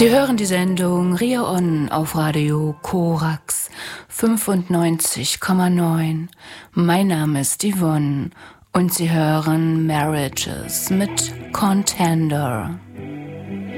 Sie hören die Sendung Ria On auf Radio Korax 95,9. Mein Name ist Yvonne und Sie hören Marriages mit Contender.